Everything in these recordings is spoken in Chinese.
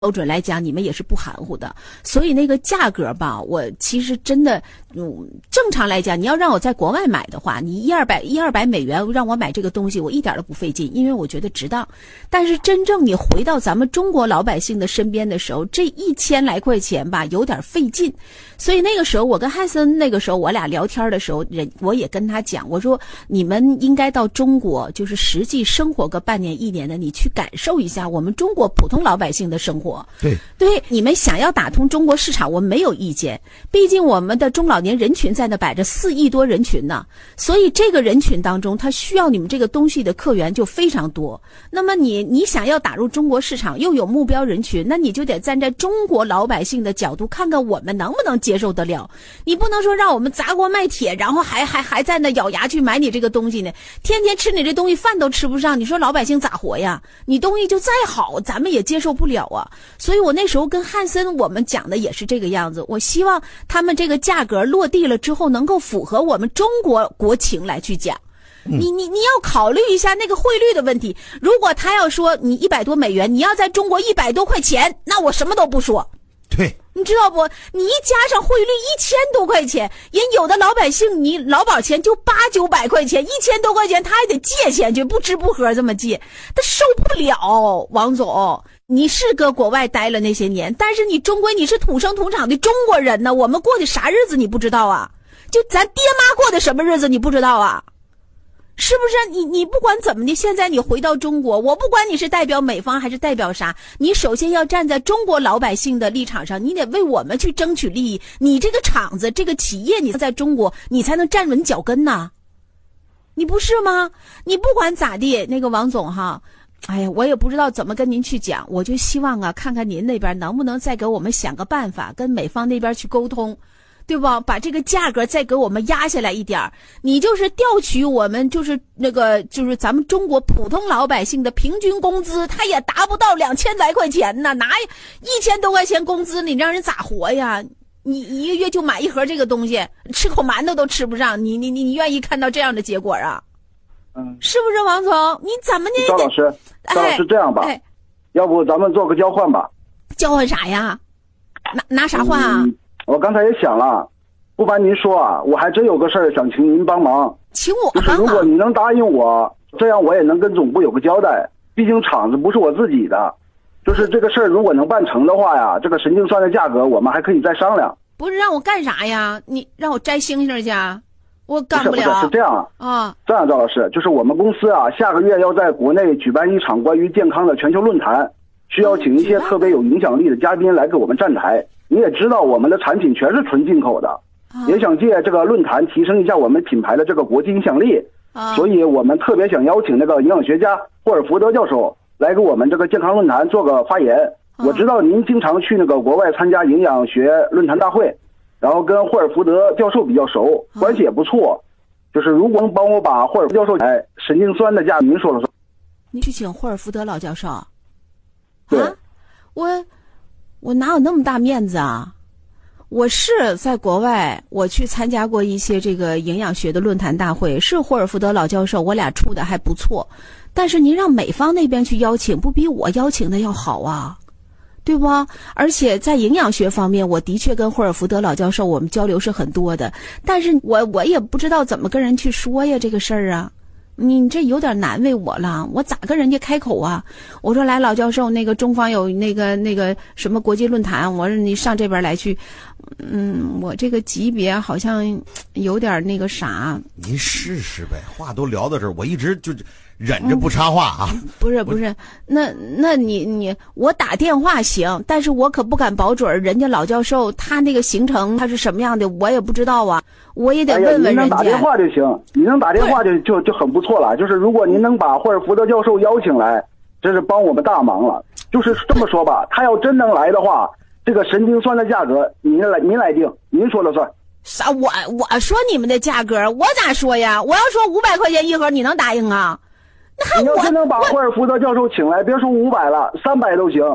标准来讲，你们也是不含糊的，所以那个价格吧，我其实真的，正常来讲，你要让我在国外买的话，你100-200美元让我买这个东西，我一点都不费劲，因为我觉得值当。但是真正你回到咱们中国老百姓的身边的时候，这1000来块钱吧，有点费劲。所以那个时候，我跟汉森那个时候我俩聊天的时候，我也跟他讲，我说你们应该到中国，就是实际生活个半年1年的，你去感受一下我们中国普通老百姓的生活。对，你们想要打通中国市场，我没有意见。毕竟我们的中老年人群在那摆着4亿多人群呢，所以这个人群当中，他需要你们这个东西的客源就非常多。那么你想要打入中国市场，又有目标人群，那你就得站在中国老百姓的角度，看看我们能不能接受得了。你不能说让我们砸锅卖铁，然后还在那咬牙去买你这个东西呢，天天吃你这东西饭都吃不上，你说老百姓咋活呀？你东西就再好，咱们也接受不了啊。所以我那时候跟汉森我们讲的也是这个样子，我希望他们这个价格落地了之后能够符合我们中国国情来去讲。你要考虑一下那个汇率的问题，如果他要说你100多美元，你要在中国100多块钱，那我什么都不说。 对， 你知道不？你一加上汇率1000多块钱，人有的老百姓你劳保钱就800-900块钱，1000多块钱他还得借钱去，不吃不喝这么借，他受不了。王总，你是搁国外待了那些年，但是你终归你是土生土长的中国人呢，我们过的啥日子你不知道啊？就咱爹妈过的什么日子你不知道啊？是不是？你不管怎么的，现在你回到中国，我不管你是代表美方还是代表啥，你首先要站在中国老百姓的立场上，你得为我们去争取利益。你这个厂子这个企业你在中国，你才能站稳脚跟呐，你不是吗？你不管咋地，那个王总哈，哎呀，我也不知道怎么跟您去讲，我就希望啊，看看您那边能不能再给我们想个办法，跟美方那边去沟通，对吧？把这个价格再给我们压下来一点，你就是调取我们就是咱们中国普通老百姓的平均工资，他也达不到2000来块钱呢，拿1000多块钱工资，你让人咋活呀？你一个月就买一盒这个东西，吃口馒头都吃不上，你愿意看到这样的结果啊？是不是王总？你怎么呢？ 赵老师，这样吧，要不咱们做个交换吧？ 交换啥呀？拿啥换啊？ 我刚才也想了，不瞒您说啊，我还真有个事儿想请您帮忙。 请我帮忙？ 就是如果你能答应我，这样我也能跟总部有个交代。毕竟厂子不是我自己的，就是这个事儿如果能办成的话呀，这个神经酸的价格我们还可以再商量。 不是让我干啥呀？你让我摘星星去？我干不了。 是这样啊，这样赵老师，就是我们公司啊，下个月要在国内举办一场关于健康的全球论坛，需要请一些特别有影响力的嘉宾来给我们站台。你也知道我们的产品全是纯进口的，也想借这个论坛提升一下我们品牌的这个国际影响力，所以我们特别想邀请那个营养学家霍尔福德教授来给我们这个健康论坛做个发言。我知道您经常去那个国外参加营养学论坛大会，然后跟霍尔福德教授比较熟，关系也不错。就是如果能帮我把霍尔福德教授神经酸的价您说了算。 你去请霍尔福德老教授？ 对， 我哪有那么大面子啊？我是在国外，我去参加过一些这个营养学的论坛大会，是霍尔福德老教授，我俩处的还不错。但是您让美方那边去邀请，不比我邀请的要好啊，对不？而且在营养学方面，我的确跟霍尔福德老教授我们交流是很多的，但是我也不知道怎么跟人去说呀这个事儿啊。你这有点难为我了，我咋跟人家开口啊？我说来老教授，那个中方有那个什么国际论坛，我说你上这边来去，我这个级别好像有点那个啥。 您试试呗，话都聊到这儿，我一直就忍着不插话啊。 不是，那你我打电话行，但是我可不敢保准人家老教授他那个行程他是什么样的，我也不知道啊，我也得问问人家。 您能打电话就行，你能打电话就很不错了。就是如果您能把霍尔福德教授邀请来，这是帮我们大忙了。就是这么说吧，他要真能来的话，这个神经酸的价格您来定，您说了算。 啥？我说你们的价格，我咋说呀？我要说500块钱一盒，你能答应啊？ 你要真能把霍尔福德教授请来，别说500了，300都行。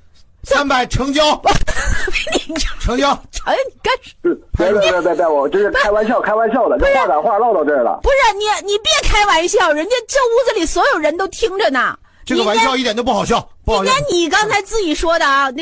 300成交，成交。 哎，你干什？ 别，我这是开玩笑的，这话赶话唠到这儿了。 不是你别开玩笑，人家这屋子里所有人都听着呢。 这个玩笑一点都不好笑，不好笑。 应该你刚才自己说的啊。